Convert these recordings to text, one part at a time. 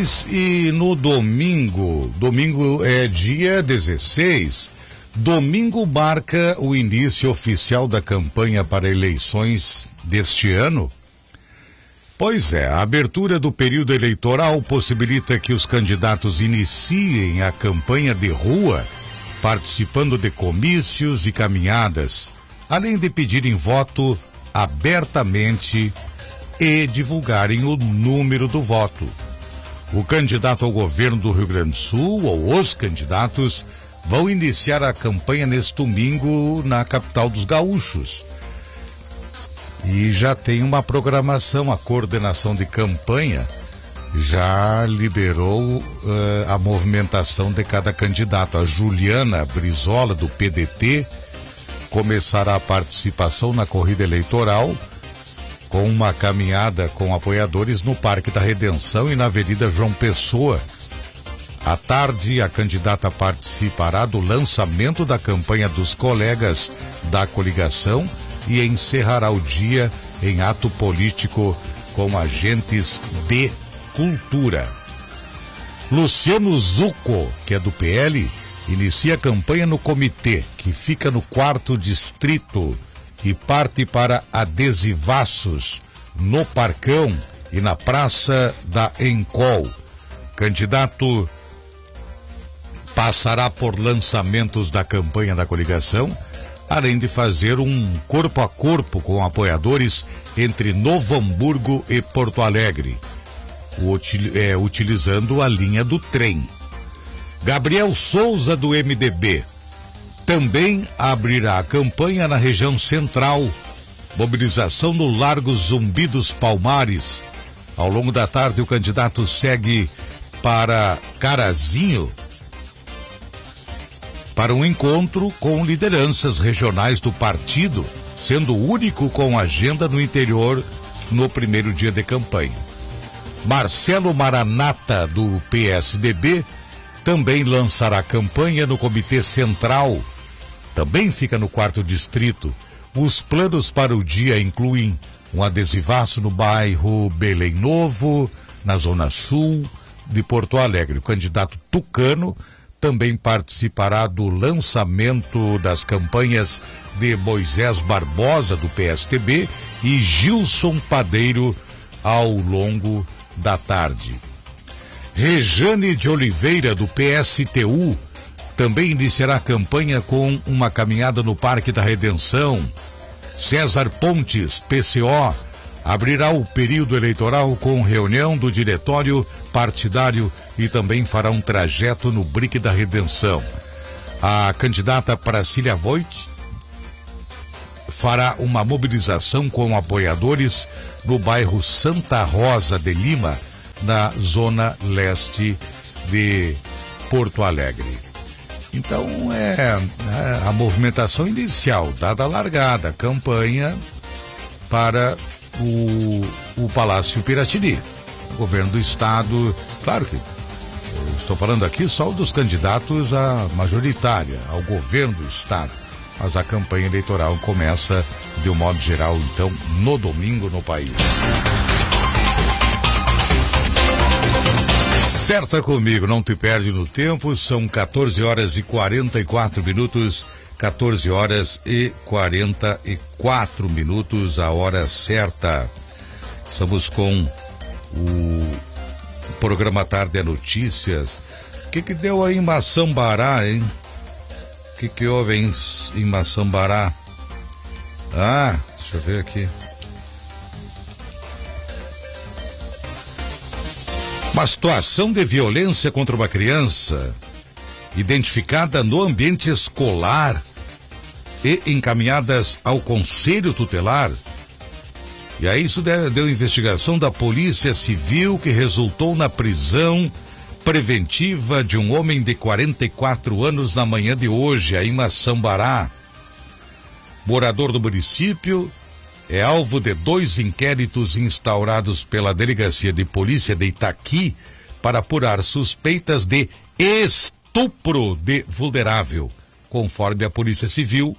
6 e no domingo é dia 16, domingo marca o início oficial da campanha para eleições deste ano. Pois é, a abertura do período eleitoral possibilita que os candidatos iniciem a campanha de rua, participando de comícios e caminhadas, além de pedirem voto abertamente e divulgarem o número do voto. O candidato ao governo do Rio Grande do Sul, ou os candidatos, vão iniciar a campanha neste domingo na capital dos gaúchos. E já tem uma programação, a coordenação de campanha já liberou a movimentação de cada candidato. A Juliana Brizola, do PDT, começará a participação na corrida eleitoral com uma caminhada com apoiadores no Parque da Redenção e na Avenida João Pessoa. À tarde, a candidata participará do lançamento da campanha dos colegas da coligação e encerrará o dia em ato político com agentes de cultura. Luciano Zucco, que é do PL, inicia a campanha no comitê, que fica no 4º distrito, e parte para adesivaços no Parcão e na Praça da Encol. Candidato passará por lançamentos da campanha da coligação, além de fazer um corpo a corpo com apoiadores entre Novo Hamburgo e Porto Alegre, utilizando a linha do trem. Gabriel Souza, do MDB, também abrirá a campanha na região central, mobilização no Largo Zumbi dos Palmares. Ao longo da tarde, o candidato segue para Carazinho para um encontro com lideranças regionais do partido, sendo o único com agenda no interior no primeiro dia de campanha. Marcelo Maranata, do PSDB, também lançará a campanha no Comitê Central. Também fica no 4º distrito. Os planos para o dia incluem um adesivaço no bairro Belém Novo, na zona sul de Porto Alegre. O candidato Tucano também participará do lançamento das campanhas de Moisés Barbosa, do PSTB, e Gilson Padeiro ao longo da tarde. Rejane de Oliveira, do PSTU, também iniciará a campanha com uma caminhada no Parque da Redenção. César Pontes, PCO, abrirá o período eleitoral com reunião do diretório partidário e também fará um trajeto no Brick da Redenção. A candidata Pracília Voit fará uma mobilização com apoiadores no bairro Santa Rosa de Lima, na zona leste de Porto Alegre. Então a movimentação inicial, dada a largada, campanha para o Palácio Piratini. O governo do estado, claro que eu estou falando aqui só dos candidatos à majoritária, ao governo do estado, mas a campanha eleitoral começa de um modo geral, então, no domingo no país. Acerta comigo, não te perde no tempo, são 14 horas e 44 minutos, 14 horas e 44 minutos, a hora certa. Estamos com o programa Tarde é Notícias. O que deu aí em Maçambará, hein? O que houve em Maçambará? Deixa eu ver aqui. Uma situação de violência contra uma criança identificada no ambiente escolar e encaminhadas ao Conselho Tutelar. E aí isso deu investigação da Polícia Civil, que resultou na prisão preventiva de um homem de 44 anos na manhã de hoje, aí em Maçambará. Morador do município, é alvo de 2 inquéritos instaurados pela Delegacia de Polícia de Itaqui para apurar suspeitas de estupro de vulnerável. Conforme a Polícia Civil,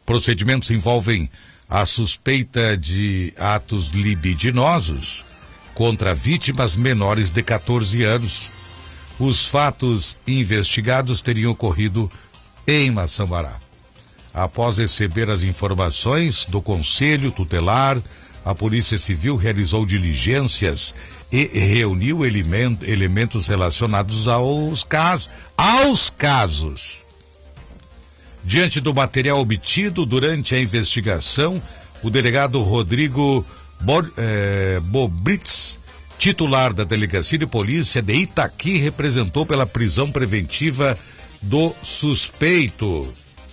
procedimentos envolvem a suspeita de atos libidinosos, contra vítimas menores de 14 anos. Os fatos investigados teriam ocorrido em Maçambará. Após receber as informações do Conselho Tutelar, a Polícia Civil realizou diligências e reuniu elementos relacionados aos casos. Diante do material obtido durante a investigação, o delegado Rodrigo Bobritz, titular da Delegacia de Polícia de Itaqui, representou pela prisão preventiva do suspeito.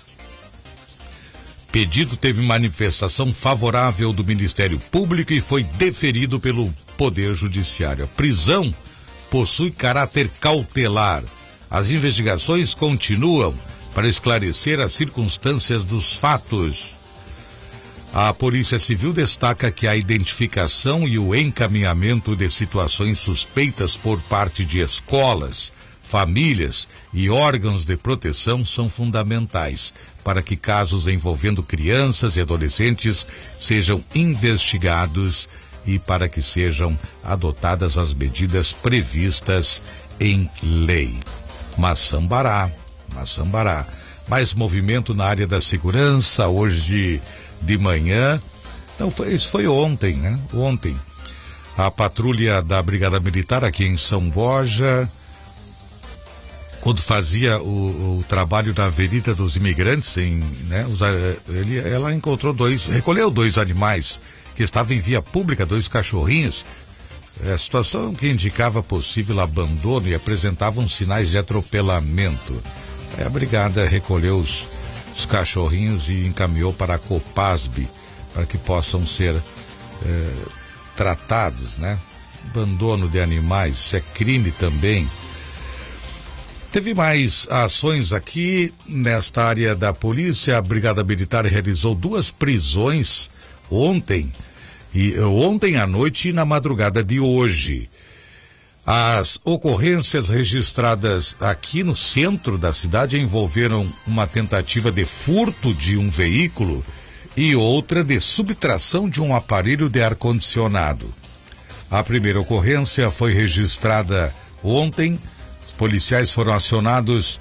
Pedido teve manifestação favorável do Ministério Público e foi deferido pelo Poder Judiciário. A prisão possui caráter cautelar. As investigações continuam para esclarecer as circunstâncias dos fatos. A Polícia Civil destaca que a identificação e o encaminhamento de situações suspeitas por parte de escolas, famílias e órgãos de proteção são fundamentais para que casos envolvendo crianças e adolescentes sejam investigados e para que sejam adotadas as medidas previstas em lei. Maçambará. Mais movimento na área da segurança hoje de manhã. Não, isso foi ontem, né? Ontem. A patrulha da Brigada Militar aqui em São Borja, quando fazia o trabalho na Avenida dos Imigrantes, ela encontrou recolheu 2 animais que estavam em via pública, 2 cachorrinhos. A situação que indicava possível abandono e apresentavam sinais de atropelamento. A brigada recolheu os cachorrinhos e encaminhou para a Copasb para que possam ser tratados, né? Abandono de animais, isso é crime também. Teve mais ações aqui nesta área da polícia. A Brigada Militar realizou 2 prisões ontem à noite e na madrugada de hoje. As ocorrências registradas aqui no centro da cidade envolveram uma tentativa de furto de um veículo e outra de subtração de um aparelho de ar-condicionado. A primeira ocorrência foi registrada ontem. Os policiais foram acionados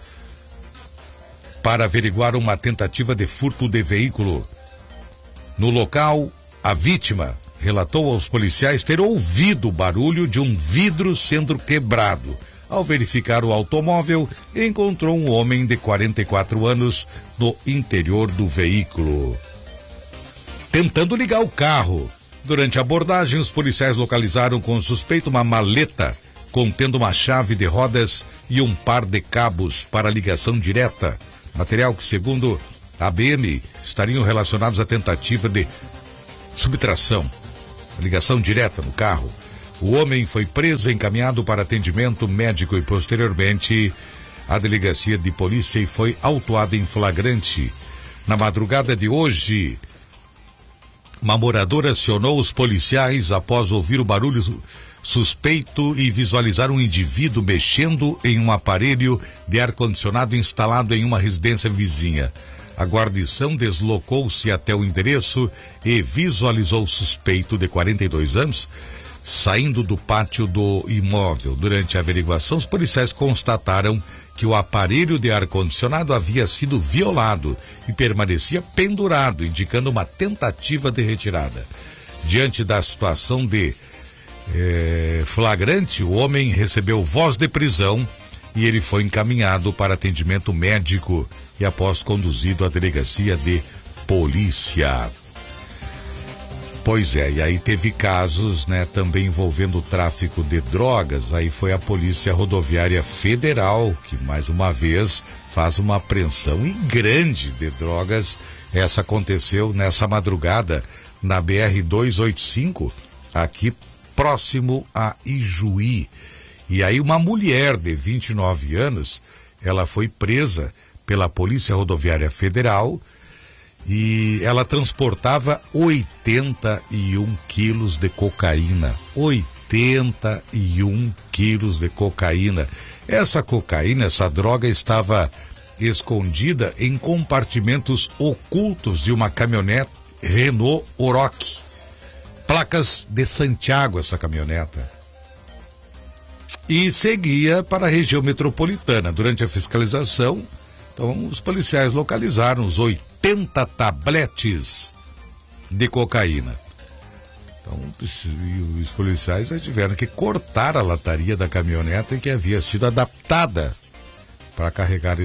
para averiguar uma tentativa de furto de veículo. No local, a vítima relatou aos policiais ter ouvido o barulho de um vidro sendo quebrado. Ao verificar o automóvel, encontrou um homem de 44 anos no interior do veículo, tentando ligar o carro. Durante a abordagem, os policiais localizaram com o suspeito uma maleta contendo uma chave de rodas e um par de cabos para ligação direta. Material que, segundo a BM, estariam relacionados à tentativa de subtração. Ligação direta no carro. O homem foi preso e encaminhado para atendimento médico e posteriormente à delegacia de polícia e foi autuado em flagrante. Na madrugada de hoje, uma moradora acionou os policiais após ouvir o barulho suspeito e visualizar um indivíduo mexendo em um aparelho de ar-condicionado instalado em uma residência vizinha. A guarnição deslocou-se até o endereço e visualizou o suspeito de 42 anos saindo do pátio do imóvel. Durante a averiguação, os policiais constataram que o aparelho de ar-condicionado havia sido violado e permanecia pendurado, indicando uma tentativa de retirada. Diante da situação de flagrante, o homem recebeu voz de prisão e ele foi encaminhado para atendimento médico e após conduzido à delegacia de polícia. Pois é, e aí teve casos, né, também envolvendo o tráfico de drogas. Aí foi a Polícia Rodoviária Federal que mais uma vez faz uma apreensão grande de drogas. Essa aconteceu nessa madrugada na BR-285, aqui próximo a Ijuí. E aí uma mulher de 29 anos, ela foi presa pela Polícia Rodoviária Federal e ela transportava 81 quilos de cocaína. 81 quilos de cocaína. Essa cocaína, essa droga estava escondida em compartimentos ocultos de uma caminhonete Renault Oroch. placas de Santiago essa caminhoneta. E seguia para a região metropolitana. Durante a fiscalização, então, os policiais localizaram os 80 tabletes de cocaína. Então, os policiais já tiveram que cortar a lataria da caminhoneta que havia sido adaptada para carregar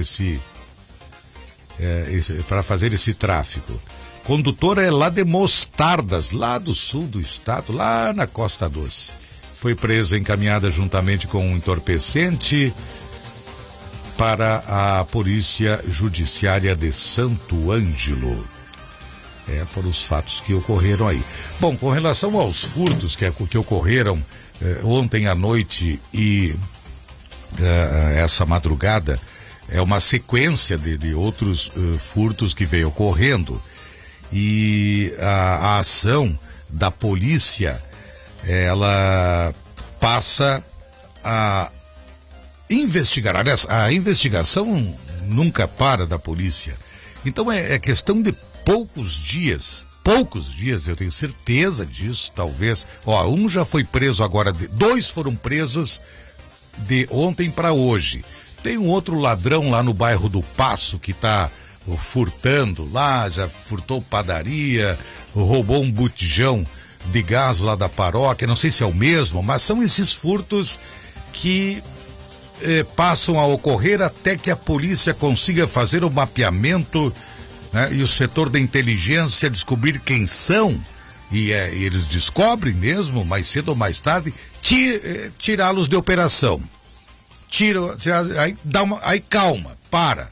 para fazer esse tráfico. Condutora é lá de Mostardas, lá do sul do estado, lá na Costa Doce. Foi presa e encaminhada juntamente com um entorpecente para a Polícia Judiciária de Santo Ângelo. Foram os fatos que ocorreram aí. Bom, com relação aos furtos que ocorreram ontem à noite e essa madrugada, é uma sequência de outros furtos que veio ocorrendo. E a ação da polícia, ela passa a investigar. Aliás, a investigação nunca para da polícia. Então é questão de poucos dias, eu tenho certeza disso, talvez. Um já foi preso agora, 2 foram presos de ontem para hoje. Tem um outro ladrão lá no bairro do Passo que está furtando lá, já furtou padaria, roubou um botijão de gás lá da paróquia, não sei se é o mesmo, mas são esses furtos que passam a ocorrer até que a polícia consiga fazer o mapeamento, né, e o setor da inteligência descobrir quem são, e eles descobrem mesmo, mais cedo ou mais tarde, tirá-los de operação. Aí calma, para.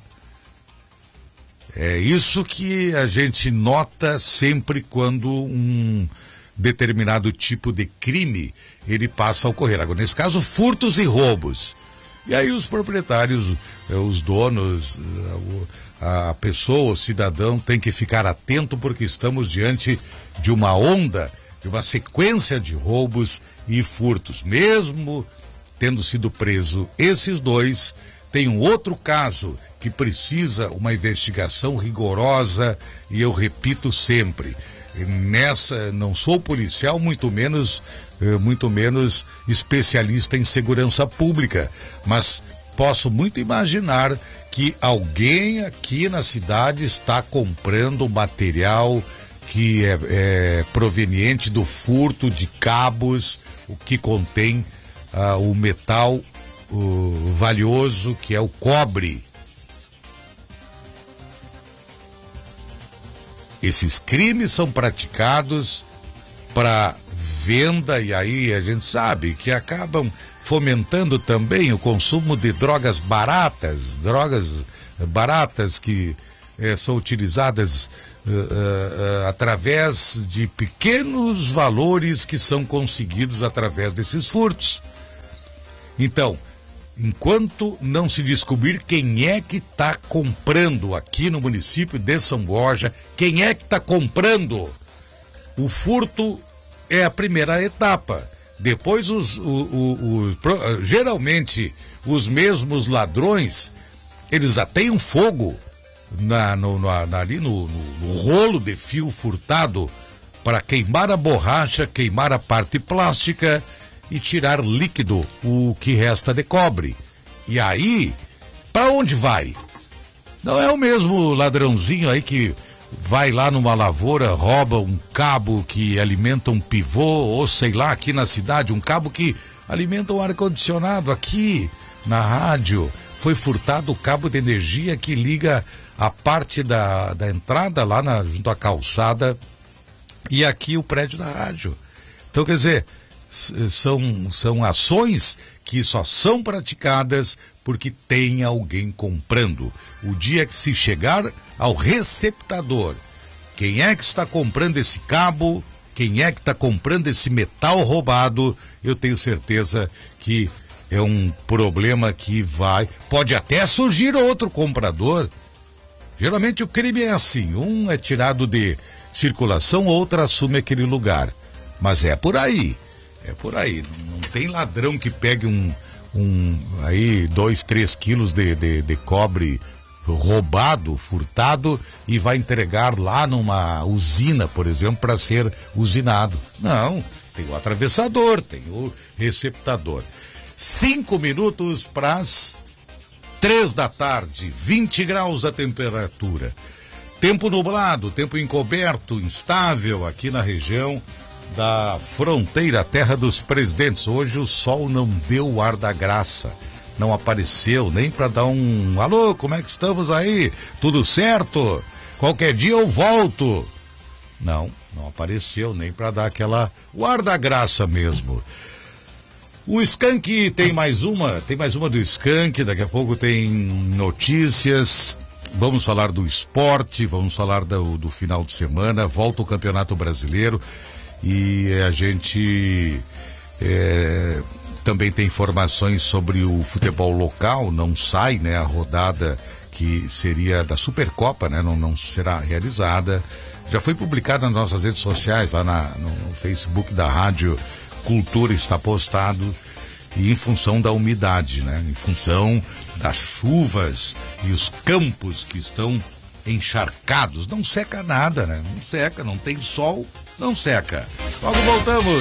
É isso que a gente nota sempre quando um determinado tipo de crime ele passa a ocorrer. Agora, nesse caso, furtos e roubos. E aí os proprietários, os donos, a pessoa, o cidadão tem que ficar atento porque estamos diante de uma onda, de uma sequência de roubos e furtos. Mesmo tendo sido preso esses 2, tem um outro caso que precisa uma investigação rigorosa e eu repito sempre, não sou policial, muito menos especialista em segurança pública, mas posso muito imaginar que alguém aqui na cidade está comprando material que é proveniente do furto de cabos, o que contém o metal valioso, que é o cobre. Esses crimes são praticados para venda, e aí a gente sabe que acabam fomentando também o consumo de drogas baratas que são utilizadas através de pequenos valores que são conseguidos através desses furtos. Então, enquanto não se descobrir quem é que está comprando aqui no município de São Borja, quem é que está comprando, o furto é a primeira etapa. Depois, geralmente, os mesmos ladrões, eles ateiam fogo ali no rolo de fio furtado para queimar a borracha, queimar a parte plástica e tirar líquido, o que resta de cobre. E aí, para onde vai? Não é o mesmo ladrãozinho aí que vai lá numa lavoura, rouba um cabo que alimenta um pivô, ou sei lá, aqui na cidade, um cabo que alimenta um ar-condicionado. Aqui na rádio foi furtado o cabo de energia que liga a parte da entrada lá junto à calçada e aqui o prédio da rádio. Então, quer dizer, são ações que só são praticadas porque tem alguém comprando. O dia que se chegar ao receptador, quem é que está comprando esse cabo, quem é que está comprando esse metal roubado, eu tenho certeza que é um problema que pode até surgir outro comprador. Geralmente o crime é assim, um é tirado de circulação, outro assume aquele lugar. Mas é por aí. Não tem ladrão que pegue aí 2, 3 quilos de cobre roubado, furtado e vai entregar lá numa usina, por exemplo, para ser usinado. Não, tem o atravessador, tem o receptador. 5 minutos para as 3 da tarde, 20 graus a temperatura. Tempo nublado, tempo encoberto, instável aqui na região da fronteira, terra dos presidentes. Hoje o sol não deu o ar da graça. Não apareceu nem para dar um alô, como é que estamos aí? Tudo certo? Qualquer dia eu volto. Não apareceu nem para dar o ar da graça mesmo. O Skank tem mais uma do Skank, daqui a pouco tem notícias, vamos falar do esporte, vamos falar do final de semana, volta o Campeonato Brasileiro e a gente também tem informações sobre o futebol local, não sai, né, a rodada que seria da Supercopa, né, não será realizada. Já foi publicada nas nossas redes sociais, lá no Facebook da Rádio Cultura está postado, e em função da umidade, né, em função das chuvas e os campos que estão encharcados, não seca nada, né, não seca, não tem sol, não seca. Logo voltamos.